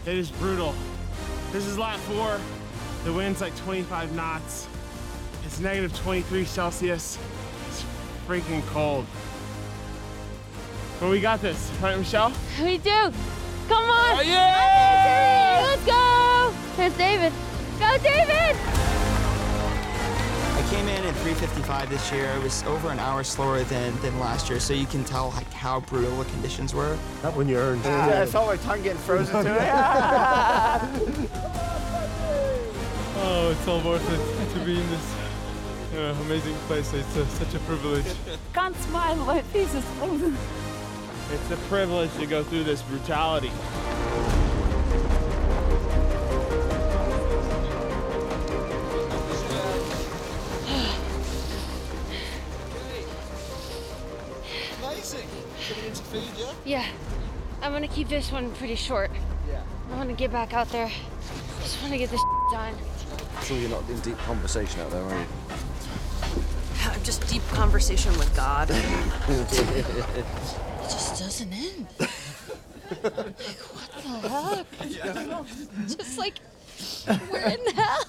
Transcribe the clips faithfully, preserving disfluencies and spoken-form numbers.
It is brutal. This is lap four. The wind's like twenty-five knots. It's negative twenty-three Celsius. It's freaking cold. But we got this, right, Michelle? We do. Come on. Oh, yeah! Let's go. There's David. Go, David! I came in at three fifty-five this year. It was over an hour slower than, than last year, so you can tell like how brutal the conditions were. Not when you earned. Yeah, I felt my tongue getting frozen to it. Oh, it's all worth it to be in this uh, amazing place. It's uh, such a privilege. Can't smile, my face is frozen. It's a privilege to go through this brutality. Amazing. Should we get some food, yeah? Yeah, I'm gonna keep this one pretty short. Yeah. I wanna get back out there. Just wanna get this done. I'm sure you're not in deep conversation out there, are you? Just deep conversation with God. It just doesn't end. Like, what the heck? Yeah. Just like, we're in hell.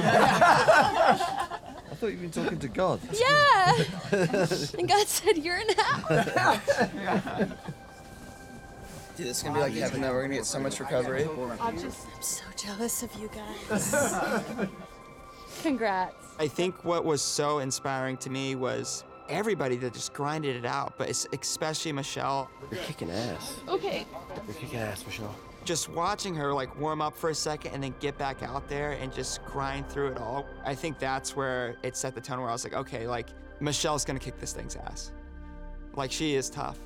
I thought you'd been talking to God. Yeah. And God said, you're in hell. Dude, it's gonna be like heaven though. We're gonna get so much recovery. I'm just, I'm so jealous of you guys. Congrats. I think what was so inspiring to me was everybody that just grinded it out, but it's especially Michelle. You're kicking ass. Okay. You're kicking ass, Michelle. Just watching her like warm up for a second and then get back out there and just grind through it all. I think that's where it set the tone where I was like, okay, like Michelle's gonna kick this thing's ass. Like she is tough.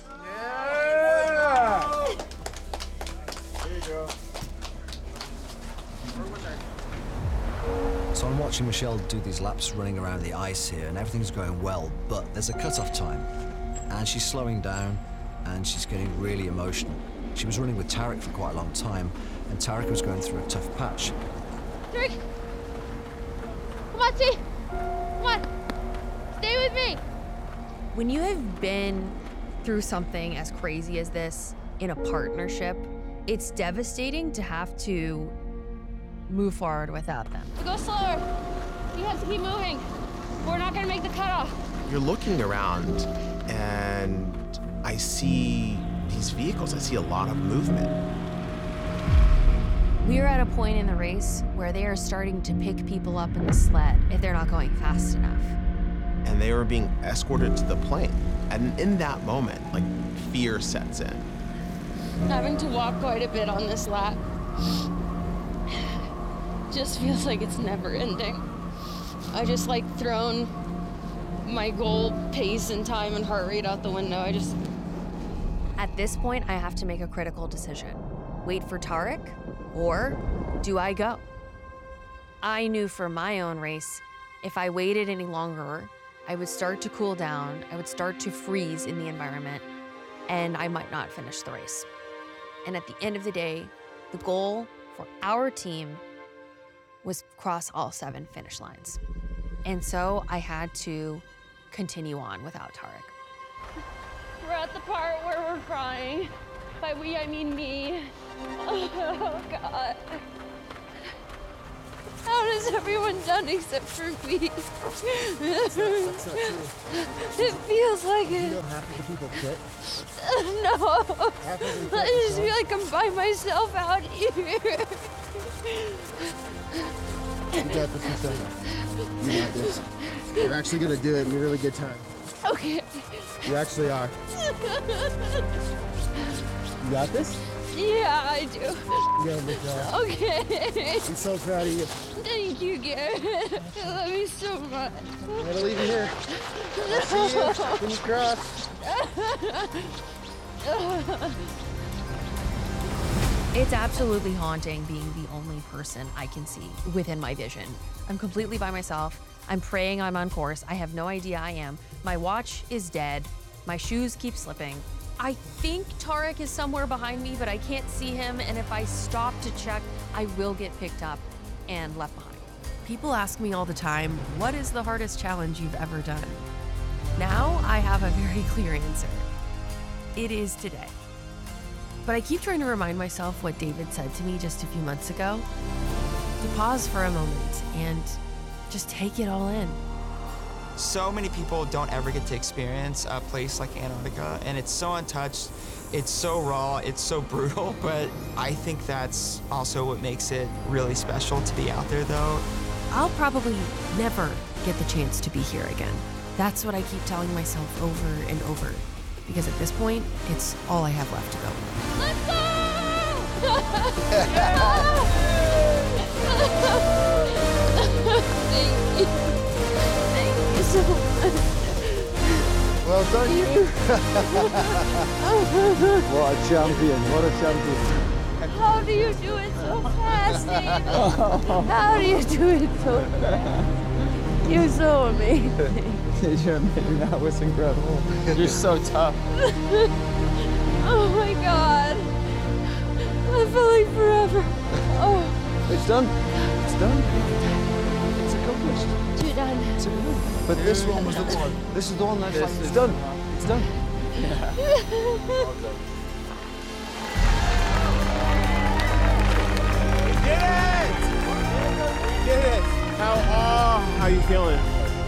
Yeah! There you go. So I'm watching Michelle do these laps running around the ice here, and everything's going well, but there's a cutoff time. And she's slowing down, and she's getting really emotional. She was running with Tarek for quite a long time, and Tarek was going through a tough patch. Tarek! Come on, T! Come on! Stay with me! When you have been through something as crazy as this in a partnership, it's devastating to have to move forward without them. Go slower. You have to keep moving. We're not gonna make the cutoff. You're looking around and I see these vehicles. I see a lot of movement. We are at a point in the race where they are starting to pick people up in the sled if they're not going fast enough. And they were being escorted to the plane. And in that moment, like, fear sets in. Having to walk quite a bit on this lap just feels like it's never ending. I just like thrown my goal pace and time and heart rate out the window. I just... At this point, I have to make a critical decision. Wait for Tarek, or do I go? I knew for my own race, if I waited any longer, I would start to cool down, I would start to freeze in the environment, and I might not finish the race. And at the end of the day, the goal for our team was cross all seven finish lines. And so I had to continue on without Tarek. We're at the part where we're crying. By we, I mean me. Oh, God. How has everyone done except for me? That's not, that's not true. It feels like You it. know half of the people quit. No. Half of them quit. I just Michelle. feel like I'm by myself out here. You got this, Michelle. You got this. You're actually gonna do it in a really good time. Okay. You actually are. You got this? Yeah, I do. Yeah, Michelle. Okay. I'm so proud of you. Thank you, Garrett. I love you so much. I'm gonna leave you here. I'll see you. Fingers crossed. It's absolutely haunting being the only person I can see within my vision. I'm completely by myself. I'm praying I'm on course. I have no idea I am. My watch is dead. My shoes keep slipping. I think Tarek is somewhere behind me, but I can't see him, and if I stop to check, I will get picked up and left behind. People ask me all the time, what is the hardest challenge you've ever done? Now I have a very clear answer. It is today. But I keep trying to remind myself what David said to me just a few months ago. To pause for a moment and just take it all in. So many people don't ever get to experience a place like Antarctica, and it's so untouched, it's so raw, it's so brutal, but I think that's also what makes it really special to be out there, though. I'll probably never get the chance to be here again. That's what I keep telling myself over and over, because at this point, it's all I have left to go. Let's go! Thank you. Thank you so much. Well done, you. What a champion, what a champion. How do you do it so fast, David? How do you do it so fast? You're so amazing. You're amazing. That was incredible. You're so tough. Oh my God. I feel like forever. Oh. It's done. It's done. It's accomplished. You're done. It's accomplished. But this one was the one. This is the one that's like, it's done. It's done. Yeah. Well done. Did it! Did it! How, oh, how you feeling?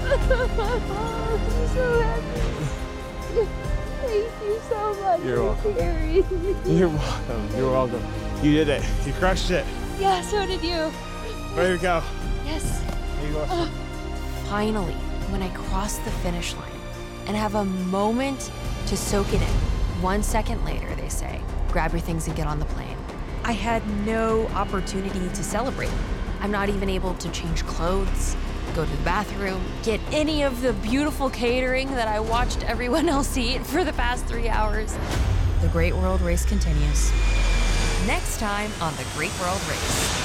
I'm so happy. Thank you so much. You're welcome. Gary. You're welcome. You're welcome. You did it. You crushed it. Yeah, so did you. Way to go. Yes. There you go. Oh. Finally, when I cross the finish line and have a moment to soak it in, one second later, they say, grab your things and get on the plane. I had no opportunity to celebrate. I'm not even able to change clothes, go to the bathroom, get any of the beautiful catering that I watched everyone else eat for the past three hours. The Great World Race continues. Next time on The Great World Race.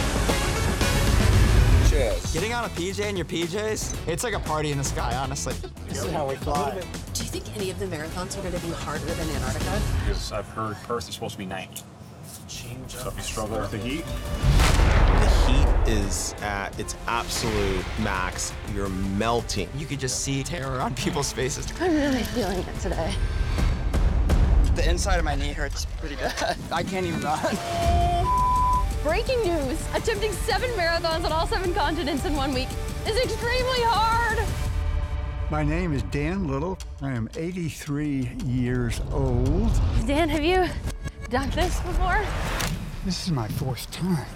Cheers. Getting on a P J in your P Js, it's like a party in the sky, honestly. This is how we fly. Do you think any of the marathons are going to be harder than Antarctica? Because I've heard Perth is supposed to be ninety. So if you struggle with the heat. The heat is at its absolute max. You're melting. You could just see terror on people's faces. I'm really feeling it today. The inside of my knee hurts pretty bad. I can't even run. Breaking news, attempting seven marathons on all seven continents in one week is extremely hard. My name is Dan Little. I am eighty-three years old. Dan, have you done this before? This is my fourth time.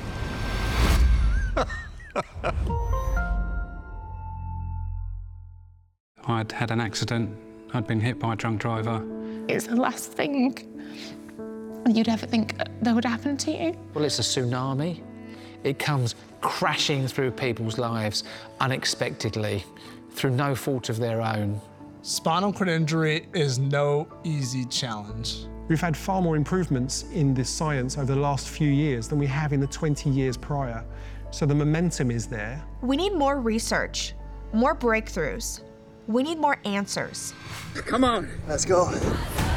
I'd had an accident. I'd been hit by a drunk driver. It's the last thing you'd ever think that would happen to you. Well, it's a tsunami. It comes crashing through people's lives unexpectedly, through no fault of their own. Spinal cord injury is no easy challenge. We've had far more improvements in this science over the last few years than we have in the twenty years prior. So the momentum is there. We need more research, more breakthroughs. We need more answers. Come on. Let's go.